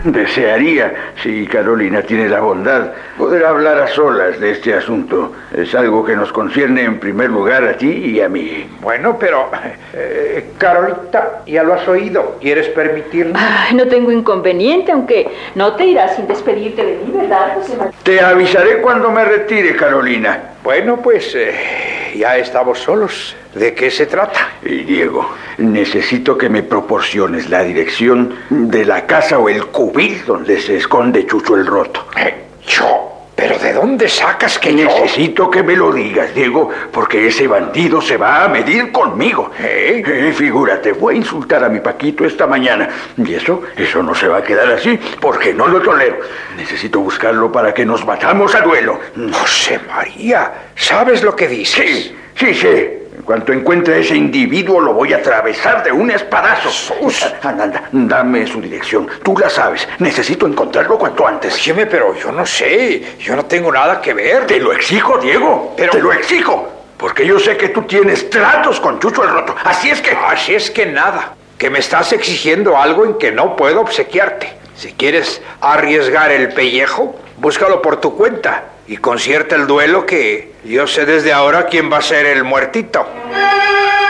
Desearía, si Carolina tiene la bondad, poder hablar a solas de este asunto. Es algo que nos concierne en primer lugar a ti y a mí. Bueno, pero... Carolita, ya lo has oído. ¿Quieres permitirlo? No tengo inconveniente, aunque no te irás sin despedirte de mí, ¿verdad, José María? Te avisaré cuando me retire, Carolina. Bueno, pues ya estamos solos. ¿De qué se trata? Diego, necesito que me proporciones la dirección de la casa o el cubil donde se esconde Chucho el Roto. ¿Yo? ¿Pero de dónde sacas que yo? Necesito que me lo digas, Diego, porque ese bandido se va a medir conmigo. Figúrate, voy a insultar a mi Paquito esta mañana. Y eso no se va a quedar así, porque no lo tolero. Necesito buscarlo para que nos matamos a duelo. José María, ¿sabes lo que dices? Sí. En cuanto encuentre a ese individuo, lo voy a atravesar de un espadazo. Anda, dame su dirección. Tú la sabes. Necesito encontrarlo cuanto antes. Óyeme, pero yo no sé. Yo no tengo nada que ver. Te lo exijo, Diego. Te lo exijo. Porque yo sé que tú tienes tratos con Chucho el Roto. Así es que nada. Que me estás exigiendo algo en que no puedo obsequiarte. Si quieres arriesgar el pellejo, búscalo por tu cuenta. Y concierta el duelo, que yo sé desde ahora quién va a ser el muertito.